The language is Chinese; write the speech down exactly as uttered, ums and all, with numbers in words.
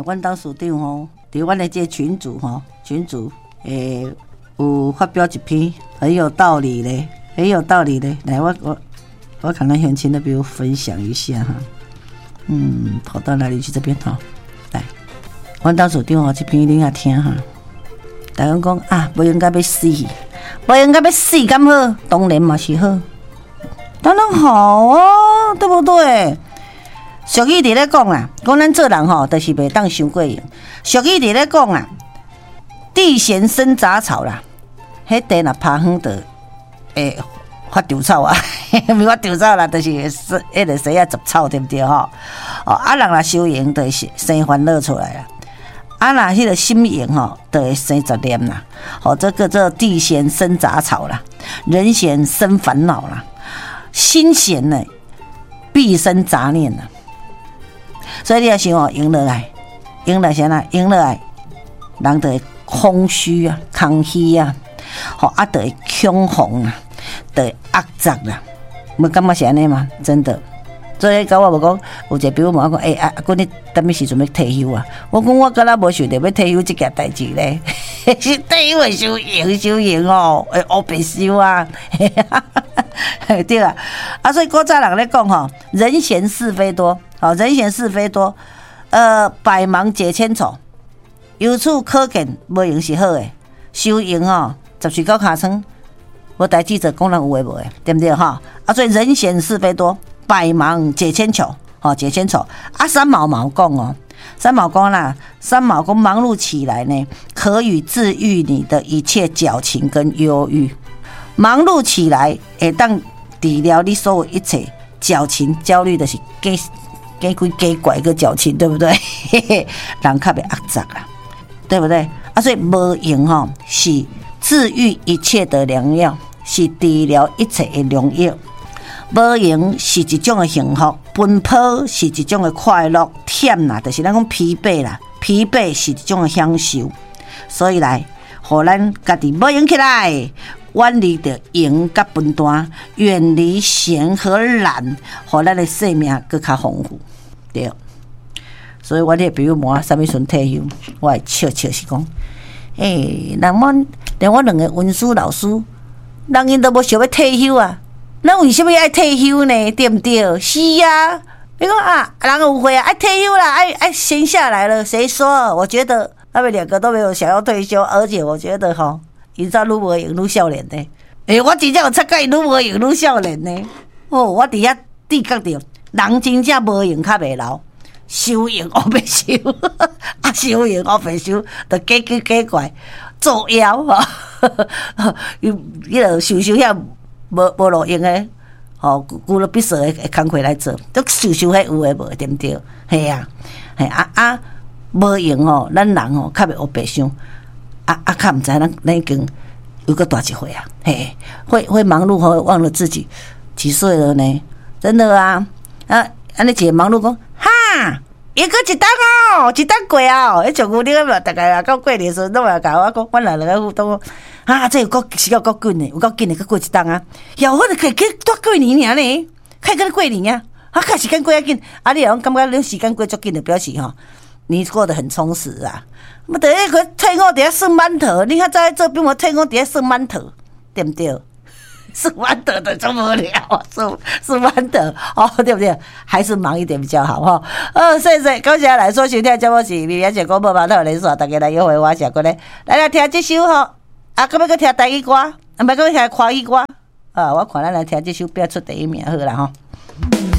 阮董事长吼，伫阮的这群组吼，群组诶有发表一篇很有道理嘞，很有道理嘞。来，我我我可能很亲的，比如分享一下哈。嗯，跑到哪里去？这边哈，来，阮董事长吼，这篇你也听哈。大家讲啊，无应该要死，无应该要死，敢好？当然嘛是好，当然好啊，对不对？俗语伫咧讲啊，讲咱做人吼，就是袂当伤过瘾。俗语伫咧讲啊，地闲生杂草啦，迄地若拍远的，诶，发丢草啊，咪发丢草啦，就是迄个生啊杂草，对不对吼？哦，啊，人若修行，就是生烦恼出来啦。啊，若迄个心闲吼，就会生杂念啦。哦，这个这地闲生杂草啦，人闲生烦恼啦，心闲呢必生杂念啦。所以你要想哦，赢落来，赢落啥啦？赢落来，人就会空虚啊、空虚啊，吼啊，就会恐慌啊，就会压杂啦。无感觉是安尼嘛？真的。所以甲我无讲，有一个朋友问我讲，诶、欸、啊，阿哥你等咩时阵要退休啊？我讲我敢若无想着要退休这件代志咧，是退休的修行修行哦，诶，黑白修啊，对啊。啊，所以古早人咧讲吼，人闲是非多，哦，人闲是非多，呃，百忙解千愁。由此可见，无用是好诶，修行哦，十岁到尻川，无代志做，讲人有诶无诶，对不对哈？啊，所以人闲是非多。百忙解千愁，哦，解千愁啊！三毛毛讲哦，三毛讲啦，三毛讲忙碌起来呢，可以治愈你的一切矫情跟忧郁。忙碌起来，会当治疗你所有一切矫情、焦虑的是假假鬼假怪个矫情，对不对？人较袂压杂啦，对不对？啊，所以无用吼，是治愈一切的良药，是治疗一切的良药。无用是一种的幸福，奔波是一种的快乐，忝啦，就是咱讲疲惫啦，疲惫是一种的享受。所以来，互咱家己无用起来，远离着闲甲分担，远离闲和懒，互咱的生命更较丰富。对，所以我咧比如问我啥物时阵退休，我会笑笑是讲，诶、欸，人们连我两个文书老师，人因都无想要退休啊。那为什么爱退休呢？对不对？是啊，你讲啊，人有会啊，爱退休啦，爱爱闲下来了。谁说？我觉得他们两个都没有想要退休，而且我觉得哈，你知道愈无用愈少年呢。诶、欸，我真正有察觉，愈无用愈少年呢。哦，我伫遐知觉到，人真正无用较袂老，修行黑白修，啊，修行黑白修，就假假假怪作妖哈，伊迄个修修遐。无无路用诶，吼，顾了必须诶工课来做，都修修迄有诶无，对毋对？系啊，系啊啊，无用吼，咱人吼较袂黑白想，啊啊，较毋知咱咱已经有个大一岁啊，嘿，会会忙碌后忘了自己几岁了呢？真的啊，啊，安尼一个忙碌讲，哈，又搁一档哦，一档过哦，迄上古你个嘛，大概啊到过年时拢会甲我讲，阮两个互动。啊，这有够时间够紧的，有够紧的，搁过一档啊！呀，我就可以去多过年尔呢，可以跟你过年啊！啊，看时间过要紧，啊，你讲感觉你时间过足紧的，表示吼，你过得很充实啊！我等下个退伍伫遐算馒头，你看在做兵，我退伍伫遐算馒头，对不对？算馒头的真无聊啊，算算馒头哦，对不对？还是忙一点比较好哈。哦，谢谢，感谢来收听节目是咪咪姐广播码头连续大家来约会我下过来，来来听这首吼。啊，搁要搁听台语歌，啊，要搁听华语歌，啊，我看咱来听这首，不要出第一名好啦吼。